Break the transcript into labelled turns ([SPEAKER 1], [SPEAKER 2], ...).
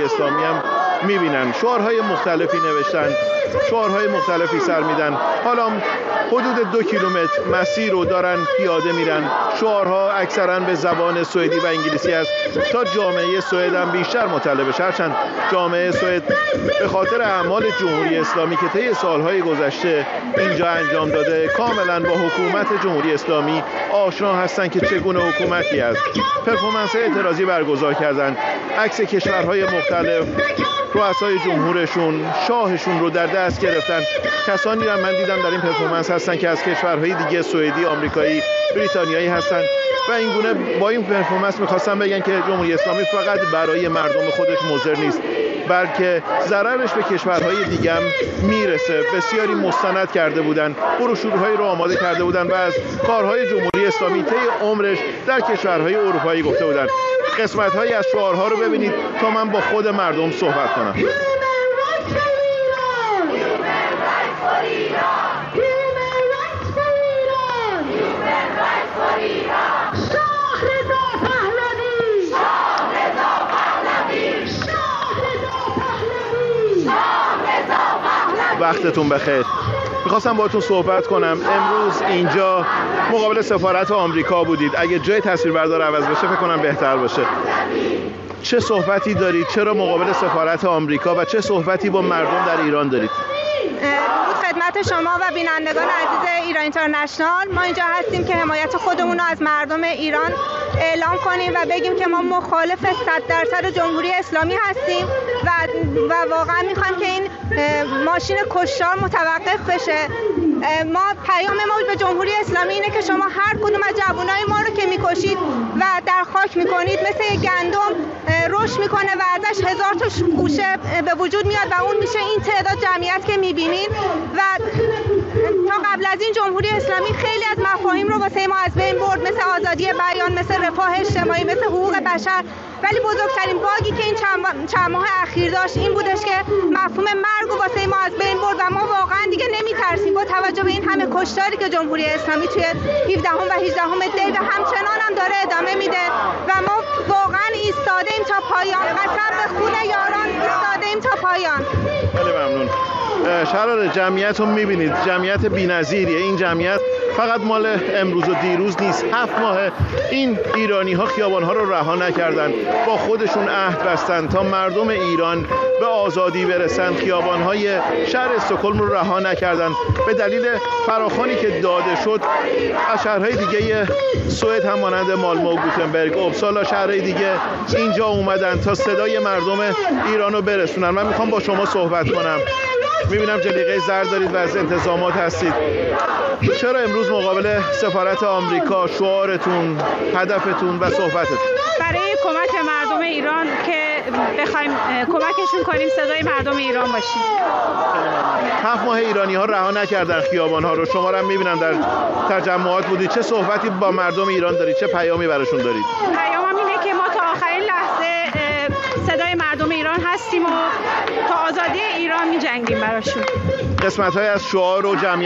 [SPEAKER 1] اسلامی هم میبینن. شعارهای مختلفی نوشتن، شعارهای مختلفی سر میدن. حالا حدود 2 کیلومتر مسیر رو دارن پیاده میرن. شعارها اکثرا به زبان سوئدی و انگلیسی است تا جامعه سوئد هم بیشتر مطلع بشه. هرچند جامعه سوئد به خاطر اعمال جمهوری اسلامی که طی سالهای گذشته اینجا انجام داده کاملا با حکومت جمهوری اسلامی آشنا هستن که چگونه حکومتی است. پرفورمنس اعتراضی برگزار کردن، عکس کشورهای مختلف، رؤسای جمهورشون، شاهشون رو در دست گرفتن. کسانی رو من دیدم در این پرفورمنس هستن که از کشورهای دیگه سوئدی، آمریکایی، بریتانیایی هستن و این گونه با این پرفورمنس می‌خواستن بگن که جمهوری اسلامی فقط برای مردم خودش مضر نیست، بلکه ضررش به کشورهای دیگه هم میرسه. بسیاری مستند کرده بودن، بروشورهای رو آماده کرده بودن و از کارهای جمهوری اسلامی طی عمرش در کشورهای اروپایی گفته بودن. قسمت‌هایی از شعارها رو ببینید تا من با خود مردم صحبت کنم. وقتتون بخیر. میخواستم باهاتون صحبت کنم. امروز اینجا مقابل سفارت آمریکا بودید. اگه جای تصویربردار عوض بشه فکر کنم بهتر باشه. چه صحبتی دارید؟ چرا مقابل سفارت آمریکا و چه صحبتی با مردم در ایران دارید؟
[SPEAKER 2] خدمت شما و بینندگان عزیز ایران اینترنشنال، ما اینجا هستیم که حمایت خودمون رو از مردم ایران اعلام کنیم و بگیم که ما مخالف 100% جمهوری اسلامی هستیم و واقعا میخوایم که این ماشین کشتار متوقف بشه. ما پیام ما به جمهوری اسلامی اینه که شما هر کدوم از جوانای ما رو که میکشید و در خاک میکنید مثل گندم رشد میکنه و ازش 1000 تا خوشه به وجود میاد و اون میشه این تعداد جمعیت که میبینین. و تا قبل از این جمهوری اسلامی خیلی از مفاهیم رو واسه ما از بین برد، مثل آزادی بیان، مثل رفاه اجتماعی، مثل حقوق بشر. ولی بزرگترین باگی که این چند ماه اخیر داشت این بودش که مفهوم مرگ رو واسه ما از بین برد و ما واقعا دیگه نمیترسیم با توجه به این همه کشتاری که جمهوری اسلامی توی 17 و 18 دی و همچنان هم داره ادامه میده و ما واقعا ایستادیم تا پایان. قسم به خون یاران ایستادیم تا پایان.
[SPEAKER 1] خیلی ممنون. شرار جمعیت رو میبینید، جمعیت بی‌نظیریه. این جمعیت فقط مال امروز و دیروز نیست. 7 ماه این ایرانی ها خیابان ها رو رها نکردن، با خودشون عهد بستن تا مردم ایران به آزادی برسن. خیابان های شهر استکهلم رو رها نکردن. به دلیل فراخوانی که داده شد از شهرهای دیگه سوئد هم مانند مالمو و گوتنبرگ، اوبسالا، شهرهای دیگه اینجا اومدن تا صدای مردم ایران رو برسونن. من میخوام با شما صحبت کنم. میبینم جلیقه زرد دارید و از انتظامات هستید. چرا امروز مقابل سفارت آمریکا شعارتون، هدفتون و صحبتتون؟
[SPEAKER 3] برای کمک مردم ایران که بخوایم کمکشون کنیم، صدای مردم ایران باشیم.
[SPEAKER 1] 7 ماه ایرانی ها رها نکردن خیابان ها رو. شما رو هم میبینم در تجمعات بودید. چه صحبتی با مردم ایران دارید؟ چه پیامی براشون دارید؟
[SPEAKER 3] پیامم اینه که ما تا آخرین لحظه صدای مردم ایران هستیم و تا آزادی ایران می‌جنگیم براشون.
[SPEAKER 1] قسمت‌های از شعار و جمعیت